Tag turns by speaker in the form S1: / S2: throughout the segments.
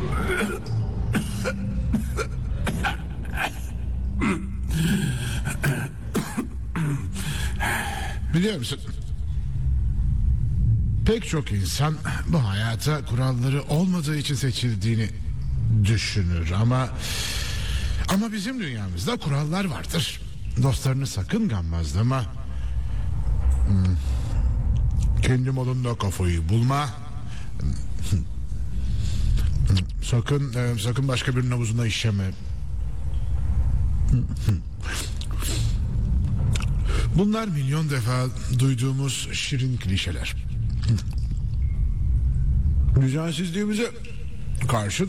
S1: Biliyor musun? Pek çok insan bu hayata kuralları olmadığı için seçildiğini düşünür ama bizim dünyamızda kurallar vardır. Dostlarını sakın gammazlama. Kendi modunda kafayı bulma. Sakın başka birinin havuzuna işeme. Bunlar milyon defa duyduğumuz şirin klişeler. Düzensizliğimize karşı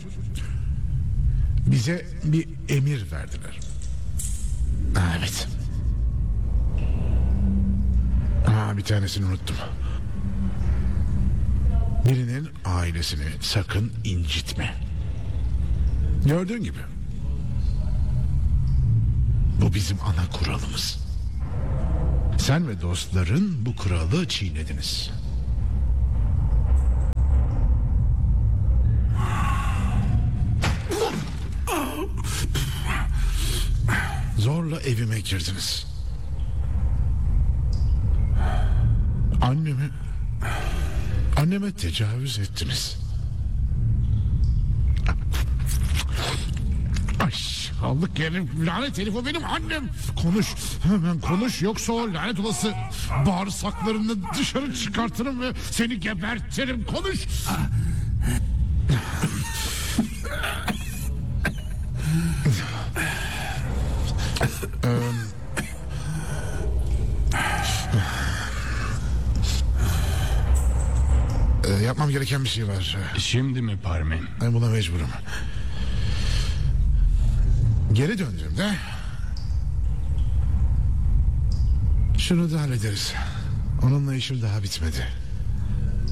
S1: bize bir emir verdiler. Evet. Bir tanesini unuttum. Birinin ailesini sakın incitme. Gördüğün gibi. Bu bizim ana kuralımız. Sen ve dostların bu kuralı çiğnediniz. Zorla evime girdiniz. Anneme tecavüz ettiniz. Aldık yerim, lanet herif, o benim annem. Konuş, hemen konuş, yoksa o lanet olası bağırsaklarını dışarı çıkartırım ve seni gebertirim. Konuş. Yapmam gereken bir şey var.
S2: Şimdi mi Parmen?
S1: Buna mecburum. Geri döndüğümde şunu da hallederiz. Onunla işim daha bitmedi.